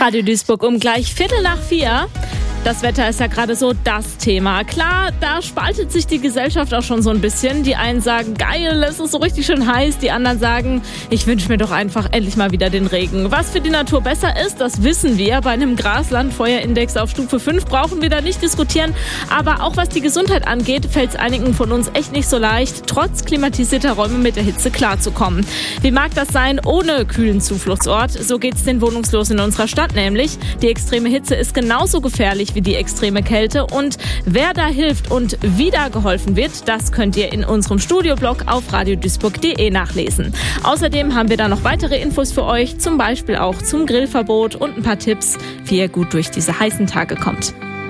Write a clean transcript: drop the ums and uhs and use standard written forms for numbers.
Radio Duisburg um gleich 3:45. Das Wetter ist ja gerade so das Thema. Klar, da spaltet sich die Gesellschaft auch schon so ein bisschen. Die einen sagen, geil, es ist so richtig schön heiß. Die anderen sagen, ich wünsche mir doch einfach endlich mal wieder den Regen. Was für die Natur besser ist, das wissen wir. Bei einem Graslandfeuerindex auf Stufe 5 brauchen wir da nicht diskutieren. Aber auch was die Gesundheit angeht, fällt es einigen von uns echt nicht so leicht, trotz klimatisierter Räume mit der Hitze klarzukommen. Wie mag das sein ohne kühlen Zufluchtsort? So geht es den Wohnungslosen in unserer Stadt nämlich. Die extreme Hitze ist genauso gefährlich wie die extreme Kälte. Und wer da hilft und wie da geholfen wird, das könnt ihr in unserem Studioblog auf radioduisburg.de nachlesen. Außerdem haben wir da noch weitere Infos für euch, zum Beispiel auch zum Grillverbot und ein paar Tipps, wie ihr gut durch diese heißen Tage kommt.